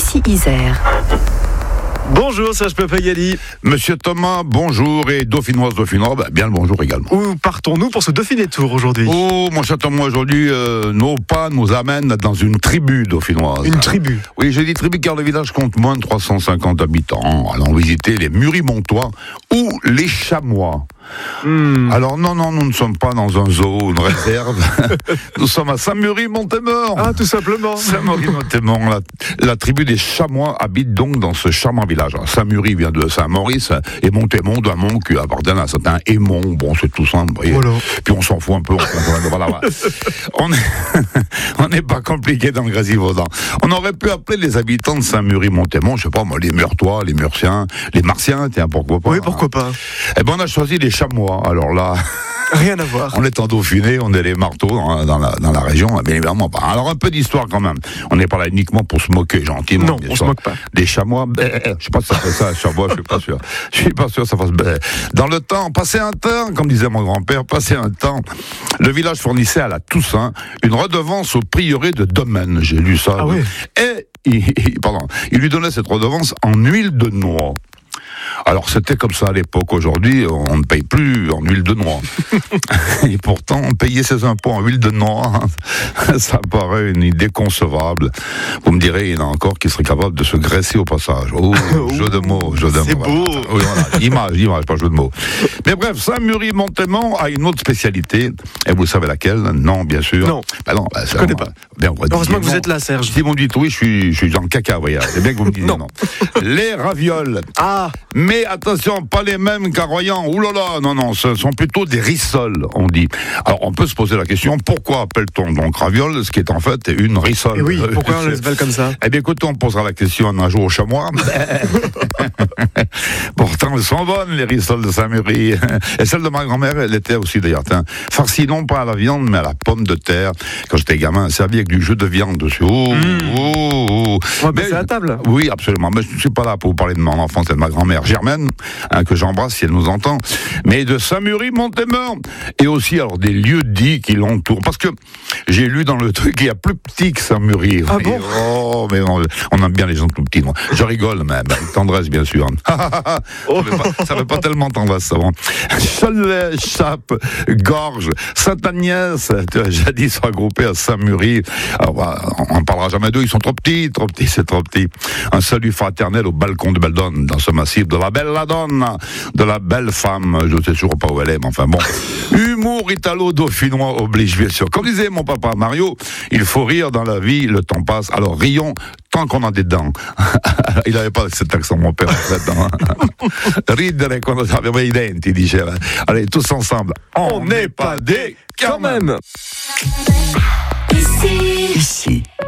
ici Isère. Bonjour Serge Papayali. Monsieur Thomas, bonjour, et dauphinoise, dauphinois, bien le bonjour également. Où partons-nous pour ce Dauphiné Tour aujourd'hui? Oh, mon cher Thomas, aujourd'hui, nos pas nous amènent dans une tribu dauphinoise. Une tribu? Oui, j'ai dit tribu car le village compte moins de 350 habitants. Allons visiter les Muris-Montois ou les Chamois. Alors non, nous ne sommes pas dans un zoo, une réserve. Nous sommes à Saint-Muris-Montémort. Ah, tout simplement. Saint-Muris-Montémort, la tribu des Chamois habite donc dans ce charmant village. Alors, Saint-Muris vient de Saint-Maurice et Montémont d'un mont qui appartient à un certain Aimon. Bon, c'est tout simple. Voilà. Puis on s'en fout un peu. Voilà. On n'est pas compliqué dans le Grésivaudan. On aurait pu appeler les habitants de Saint-Muris-Montémont, je sais pas moi, les Meurtois, les Murciens, les Martiens, tiens, pourquoi pas. Oui, pourquoi pas. Eh ben, on a choisi les Chamois. Alors là, rien à voir. On est en Dauphiné, on est les marteaux dans la région, bien évidemment pas. Alors un peu d'histoire quand même. On n'est pas là uniquement pour se moquer gentiment. Non, on se moque pas. Des chamois, je sais pas si ça fait ça, chamois, je suis pas sûr. Je suis pas sûr que ça fasse. Dans le temps, passé un temps, comme disait mon grand-père, passé un temps, le village fournissait à la Toussaint une redevance au prieuré de Domaine. J'ai lu ça. Ah oui. Et il lui donnait cette redevance en huile de noix. Alors c'était comme ça à l'époque. Aujourd'hui, on ne paye plus en huile de noix. Et pourtant, payer ses impôts en huile de noix, ça paraît une idée concevable. Vous me direz, il y en a encore qui seraient capables de se graisser au passage. Oh, jeu de mots. C'est beau. Oui, voilà. Image, pas jeu de mots. Mais bref, Saint-Muris-Montémont a une autre spécialité. Et vous savez laquelle? Non, bien sûr. Non. Je connais pas. Heureusement que vous êtes là, Serge. Si vous me dites oui, je suis dans le caca, voyez. C'est bien que vous me disiez non. Les ravioles. Ah. Mais attention, pas les mêmes qu'à Royan. Ouh là là, non, ce sont plutôt des rissoles, on dit. Alors, on peut se poser la question, pourquoi appelle-t-on donc ravioles, ce qui est en fait une rissole? Et oui, pourquoi on les appelle comme ça? Eh bien, écoutez, on posera la question un jour au chamois. Pourtant, elles sont bonnes, les rissoles de Saint-Muris. Et celle de ma grand-mère, elle était aussi d'ailleurs, farcie non pas à la viande, mais à la pomme de terre. Quand j'étais gamin, servi avec du jus de viande dessus. On va passer à la table. Oui, absolument. Mais je ne suis pas là pour vous parler de mon enfance et de ma grand-mère Germaine, que j'embrasse si elle nous entend, mais de Saint-Muris-Montémort, et aussi alors des lieux dits qui l'entourent, parce que j'ai lu dans le truc qu'il y a plus petit que Saint-Muris. Ah bon? Oh, mais on aime bien les gens tout petits, moi. Je rigole même, avec tendresse bien sûr. Ça fait pas tellement tendresse, ça va. Cholet, Chape, Gorge, Sainte-Agnès, jadis regroupés à Saint-Muris. Alors, on ne parlera jamais d'eux, ils sont trop petits, c'est trop petit. Un salut fraternel au balcon de Beldonne, dans ce massif de la belle Ladonna, de la belle femme, je ne sais toujours pas où elle est, mais enfin bon. Humour italo-dauphinois oblige, bien sûr. Comme disait mon papa Mario, il faut rire dans la vie, le temps passe, alors rions tant qu'on a des dents. Il n'avait pas cet accent, mon père, en fait. Ridere quando aveva i denti, diceva. Allez, tous ensemble, on n'est pas des quand même. Ici.